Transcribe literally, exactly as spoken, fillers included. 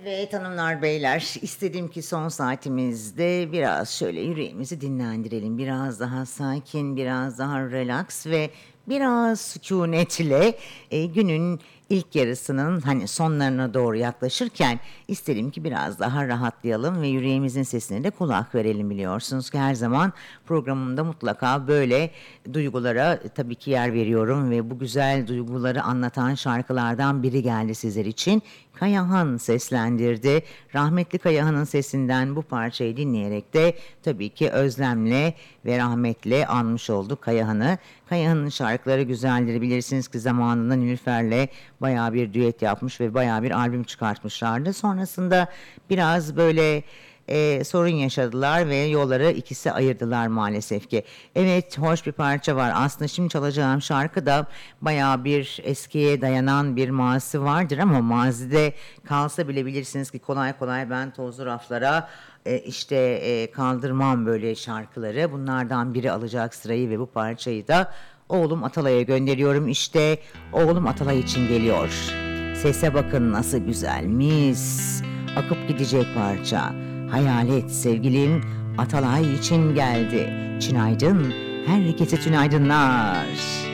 Evet hanımlar beyler, istedim ki son saatimizde biraz şöyle yüreğimizi dinlendirelim. Biraz daha sakin, biraz daha relax ve biraz sükunet ile e, günün ilk yarısının hani sonlarına doğru yaklaşırken istedim ki biraz daha rahatlayalım ve yüreğimizin sesine de kulak verelim, biliyorsunuz ki her zaman programımda mutlaka böyle duygulara e, tabii ki yer veriyorum ve bu güzel duyguları anlatan şarkılardan biri geldi sizler için. Kayahan seslendirdi. Rahmetli Kayahan'ın sesinden bu parçayı dinleyerek de tabii ki özlemle ve rahmetle anmış olduk Kayahan'ı. Kayahan'ın şarkıları güzeldir. Bilirsiniz ki zamanında Nilüfer'le bayağı bir düet yapmış ve bayağı bir albüm çıkartmışlardı. Sonrasında biraz böyle e, sorun yaşadılar ve yolları ikisi ayırdılar maalesef ki. Evet, hoş bir parça var. Aslında şimdi çalacağım şarkı da bayağı bir eskiye dayanan bir mazisi vardır ama mazide kalsa bile bilirsiniz ki kolay kolay ben tozlu raflara e, işte e, kaldırmam böyle şarkıları. Bunlardan biri alacak sırayı ve bu parçayı da oğlum Atalay'a gönderiyorum. İşte oğlum Atalay için geliyor. Sese bakın nasıl güzel, mis. Akıp gidecek parça. Hayalet sevgilim Atalay için geldi. Çinaydın, herkese tünaydınlar.